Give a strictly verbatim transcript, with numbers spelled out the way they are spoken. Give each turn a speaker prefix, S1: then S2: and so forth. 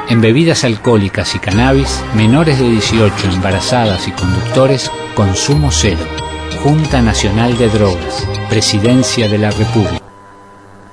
S1: En bebidas alcohólicas y cannabis, menores de dieciocho, embarazadas y conductores, consumo cero. Junta Nacional de Drogas, Presidencia de la República.